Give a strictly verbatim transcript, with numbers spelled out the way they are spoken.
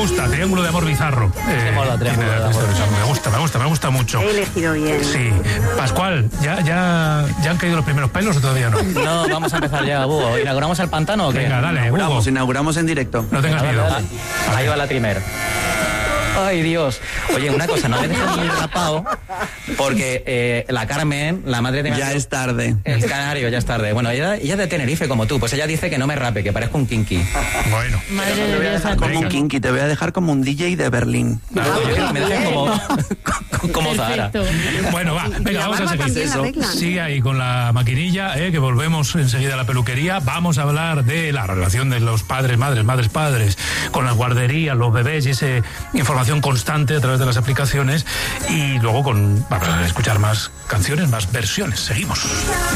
gusta, Triángulo de Amor Bizarro. Eh, mola, Triángulo de Amor. Me gusta, me gusta, me gusta mucho. He elegido bien. Sí. Pascual, ¿ya, ya, ¿ya han caído los primeros pelos o todavía no? No, vamos a empezar ya, Hugo. ¿Inauguramos el pantano o qué? Venga, dale, inauguramos, Hugo. inauguramos en directo. No tengas Venga, miedo. dale, dale. Ahí va la primer. Ay, Dios. Oye, una cosa, no me dejes muy rapado, porque eh, la Carmen, la madre de mi Ya amigo, es tarde. el canario, ya es tarde. Bueno, ella, ella es de Tenerife como tú, pues ella dice que no me rape, que parezco un kinky. Bueno. Madre Te de voy a Dios, dejar como un Antonio. kinky, te voy a dejar como un D J de Berlín. No, yo quiero que me dejes como, como Zahara. Perfecto. Bueno, va, venga, Y la vamos a barba seguir. también la Eso. arreglan. Sigue ahí con la maquinilla, eh, que volvemos enseguida a la peluquería. Vamos a hablar de la relación de los padres, madres, madres, padres, con las guarderías, los bebés y esa información constante a través de las aplicaciones. Y luego con, vamos a escuchar más canciones, más versiones. Seguimos.